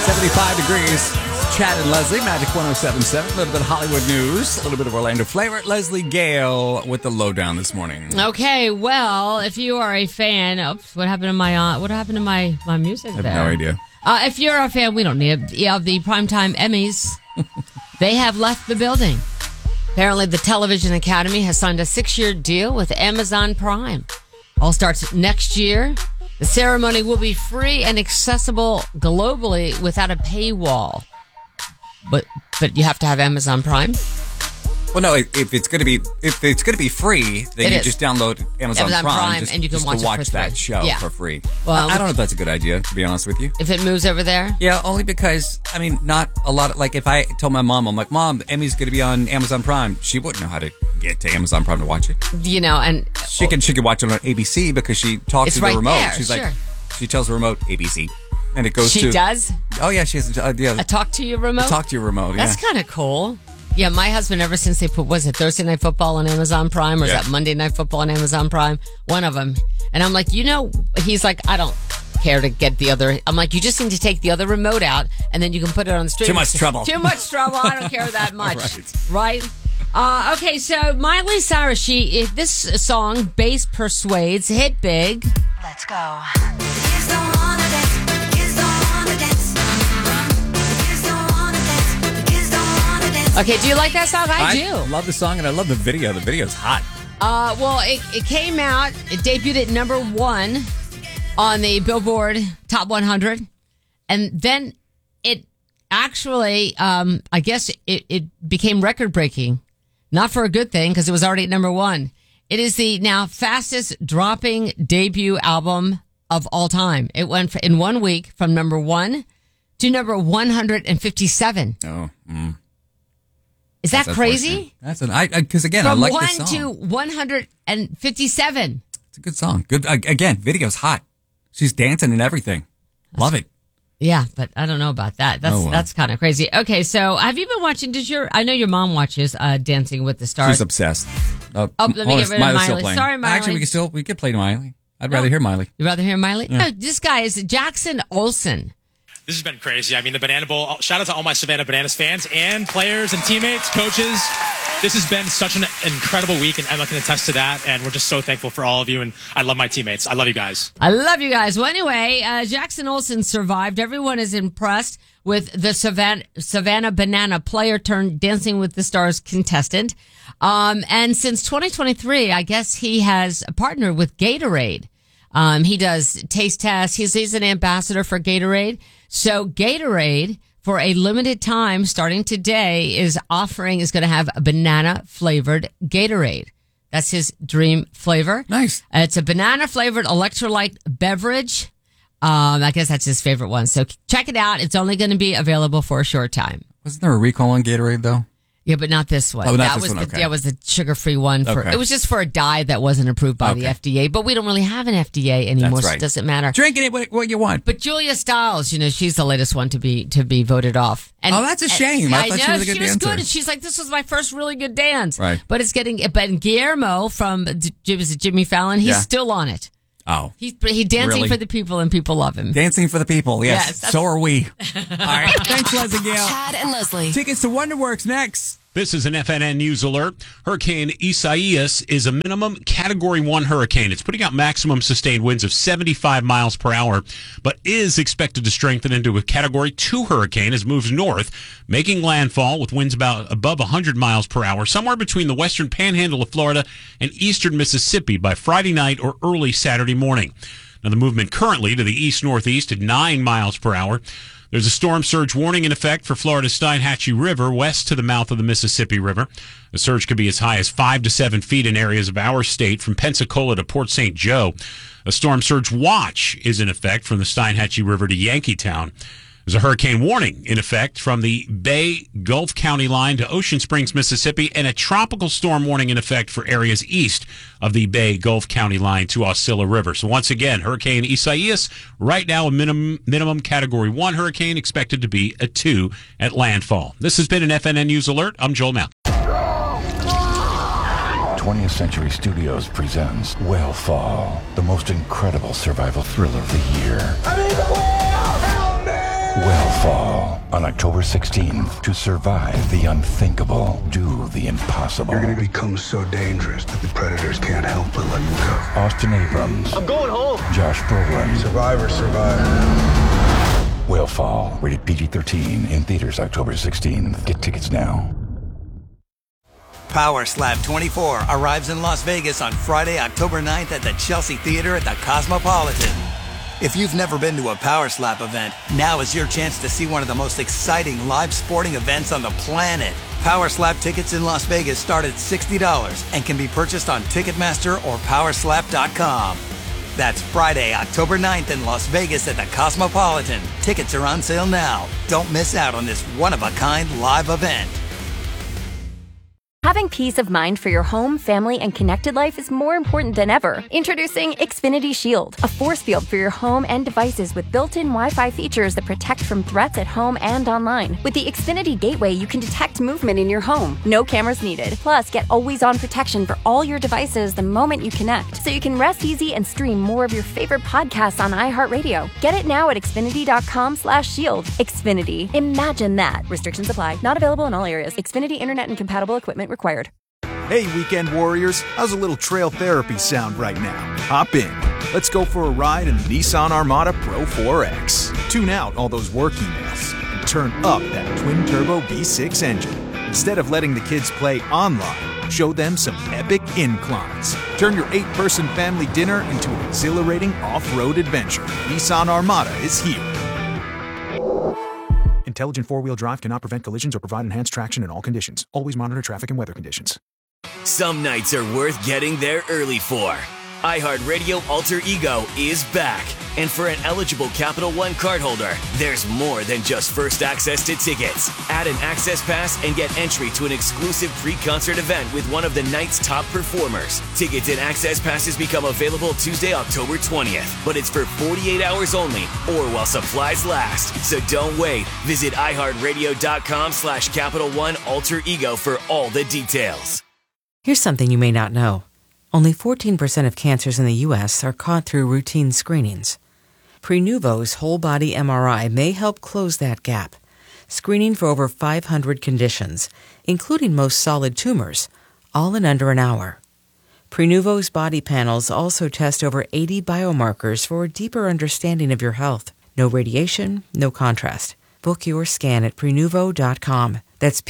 75 degrees. Chad and Leslie, Magic 107.7. A little bit of Hollywood news, a little bit of Orlando flavor. Leslie Gale with the lowdown this morning. Okay, well, if you are a fan, what happened to my music there? I have no idea. If you're a fan, we don't need of the Primetime Emmys. They have left the building. Apparently, the Television Academy has signed a 6-year deal with Amazon Prime. All starts next year. The ceremony will be free and accessible globally without a paywall. But you have to have Amazon Prime. Well, no. If it's going to be free, then you just download Amazon Prime and you can watch that show for free. Well, I don't know if that's a good idea, to be honest with you. If it moves over there, yeah, only because not a lot. Like if I told my mom, I'm like, Mom, Emmy's going to be on Amazon Prime, she wouldn't know how to get to Amazon Prime to watch it. And she can watch it on ABC because she talks to the remote. There, She's sure. like, she tells the remote ABC. And it goes She does? Oh, yeah, she has a talk to your remote? A talk to your remote, That's kind of cool. Yeah, my husband, ever since they put, was it Thursday Night Football on Amazon Prime or is that Monday Night Football on Amazon Prime? One of them. And I'm like, he's like, I don't care to get the other. I'm like, you just need to take the other remote out and then you can put it on the stream. Too much trouble. I don't care that much. Right? Okay, so Miley Cyrus, this song, Bass Persuades, hit big. Let's go. Okay, do you like that song? I do. I love the song and I love the video. The video's hot. Well, it came out, it debuted at number 1 on the Billboard Top 100. And then it actually, I guess it became record breaking. Not for a good thing because it was already at number 1. It is the now fastest dropping debut album of all time. It went in 1 week from number 1 to number 157. Oh, Is that crazy? That's because again, I like this song. From 1 to 157. It's a good song. Good again. Video's hot. She's dancing and everything. Love it. Yeah, but I don't know about that. That's kind of crazy. Okay, so have you been watching? I know your mom watches Dancing with the Stars. She's obsessed. Let me get rid of Miley. Sorry, Miley. Actually, we could play Miley. I'd rather hear Miley. You'd rather hear Miley? Yeah. No, this guy is Jackson Olsen. This has been crazy. I mean, the Banana Bowl, shout out to all my Savannah Bananas fans and players and teammates, coaches. This has been such an incredible week, and Emma can attest to that, and we're just so thankful for all of you, and I love my teammates. I love you guys. I love you guys. Well, anyway, Jackson Olsen survived. Everyone is impressed with the Savannah Banana player turned Dancing with the Stars contestant. And since 2023, I guess he has partnered with Gatorade. He does taste tests. He's an ambassador for Gatorade. So Gatorade, for a limited time, starting today, is going to have a banana flavored Gatorade. That's his dream flavor. Nice. It's a banana flavored electrolyte beverage. I guess that's his favorite one. So check it out. It's only going to be available for a short time. Wasn't there a recall on Gatorade though? Yeah, but not this one. Oh, that was the sugar-free one. It was just for a dye that wasn't approved by the FDA. But we don't really have an FDA anymore, That's right. So it doesn't matter. Drinking it what you want. But Julia Stiles, she's the latest one to be voted off. And, that's a shame. I thought she was a good dancer. She was good. And she's like, this was my first really good dance. Right. But Guillermo from Jimmy Fallon, he's still on it. Oh. He's dancing for the people and people love him. Dancing for the people, yes. So are we. All right. Thanks, Leslie Gale. Chad and Leslie. Tickets to WonderWorks next. This is an FNN News alert. Hurricane Isaias is a minimum Category 1 hurricane. It's putting out maximum sustained winds of 75 miles per hour, but is expected to strengthen into a Category 2 hurricane as it moves north, making landfall with winds above 100 miles per hour, somewhere between the western panhandle of Florida and eastern Mississippi by Friday night or early Saturday morning. Now, the movement currently to the east-northeast at 9 miles per hour. There's a storm surge warning in effect for Florida's Steinhatchee River west to the mouth of the Mississippi River. The surge could be as high as 5 to 7 feet in areas of our state from Pensacola to Port St. Joe. A storm surge watch is in effect from the Steinhatchee River to Yankeetown. There's a hurricane warning in effect from the Bay Gulf County line to Ocean Springs, Mississippi, and a tropical storm warning in effect for areas east of the Bay Gulf County line to Osceola River. So once again, Hurricane Isaias, right now a minimum Category 1 hurricane, expected to be a 2 at landfall. This has been an FNN News Alert. I'm Joel Mount. 20th Century Studios presents Whale Fall, the most incredible survival thriller of the year. I'm in the whale! Help me! will fall on October 16th. To survive the unthinkable, do the impossible. You're going to become so dangerous that the predators can't help but let you go. Austin Abrams. I'm going home. Josh Brolin. Survivor, survivor. Will Fall. Rated PG-13. In theaters October 16th. Get tickets now. Power Slap 24 arrives in Las Vegas on Friday, October 9th at the Chelsea Theater at the Cosmopolitan. If you've never been to a Power Slap event, now is your chance to see one of the most exciting live sporting events on the planet. Power Slap tickets in Las Vegas start at $60 and can be purchased on Ticketmaster or Powerslap.com. That's Friday, October 9th in Las Vegas at the Cosmopolitan. Tickets are on sale now. Don't miss out on this one-of-a-kind live event. Having peace of mind for your home, family, and connected life is more important than ever. Introducing Xfinity Shield, a force field for your home and devices with built-in Wi-Fi features that protect from threats at home and online. With the Xfinity Gateway, you can detect movement in your home. No cameras needed. Plus, get always-on protection for all your devices the moment you connect, so you can rest easy and stream more of your favorite podcasts on iHeartRadio. Get it now at Xfinity.com/shield. Xfinity. Imagine that. Restrictions apply. Not available in all areas. Xfinity Internet and compatible equipment required. Hey, weekend warriors, how's a little trail therapy sound right now? Hop in. Let's go for a ride in the Nissan Armada Pro 4X. Tune out all those work emails and turn up that twin-turbo V6 engine. Instead of letting the kids play online, show them some epic inclines. Turn your 8-person family dinner into an exhilarating off-road adventure. Nissan Armada is here. Intelligent four-wheel drive cannot prevent collisions or provide enhanced traction in all conditions. Always monitor traffic and weather conditions. Some nights are worth getting there early for. iHeartRadio Alter Ego is back. And for an eligible Capital One cardholder, there's more than just first access to tickets. Add an access pass and get entry to an exclusive pre-concert event with one of the night's top performers. Tickets and access passes become available Tuesday, October 20th. But it's for 48 hours only or while supplies last. So don't wait. Visit iHeartRadio.com/Capital One Alter Ego for all the details. Here's something you may not know. Only 14% of cancers in the U.S. are caught through routine screenings. Prenuvo's whole-body MRI may help close that gap, screening for over 500 conditions, including most solid tumors, all in under an hour. Prenuvo's body panels also test over 80 biomarkers for a deeper understanding of your health. No radiation, no contrast. Book your scan at Prenuvo.com. That's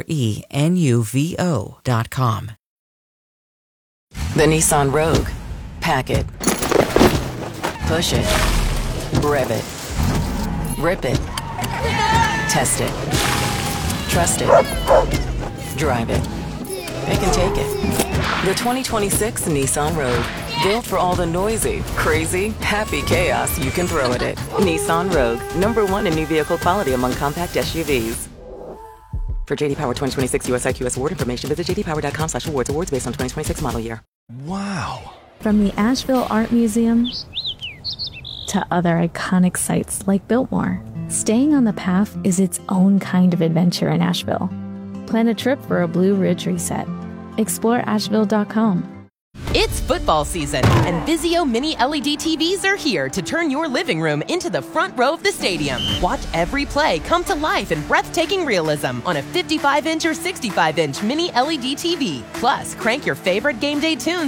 Prenuvo.com. The Nissan Rogue. Pack it. Push it. Rev it. Rip it. Test it. Trust it. Drive it. It can take it. The 2026 Nissan Rogue. Built for all the noisy, crazy, happy chaos you can throw at it. Nissan Rogue. #1 in new vehicle quality among compact SUVs. For JD Power 2026 US IQS award information, visit jdpower.com/awards. Awards based on 2026 model year. Wow. From the Asheville Art Museum to other iconic sites like Biltmore, staying on the path is its own kind of adventure in Asheville. Plan a trip for a Blue Ridge reset. Explore Asheville.com. It's football season, and Vizio Mini LED TVs are here to turn your living room into the front row of the stadium. Watch every play come to life in breathtaking realism on a 55-inch or 65-inch Mini LED TV. Plus, crank your favorite game day tunes